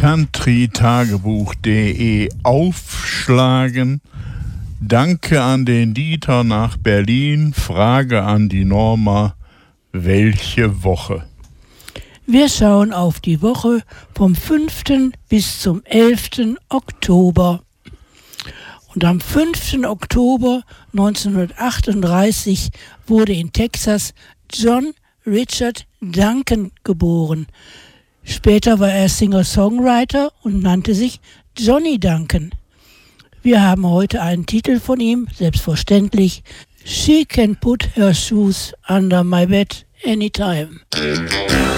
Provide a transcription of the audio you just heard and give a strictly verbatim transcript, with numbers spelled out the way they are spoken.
countrytagebuch punkt de aufschlagen. Danke an den Dieter nach Berlin. Frage an die Norma: Welche Woche? Wir schauen auf die Woche vom fünften bis zum elften Oktober. Und am fünften Oktober neunzehnhundertachtunddreißig wurde in Texas John Richard Duncan geboren. Später war er Singer-Songwriter und nannte sich Johnny Duncan. Wir haben heute einen Titel von ihm, selbstverständlich: She Can Put Her Shoes Under My Bed Anytime.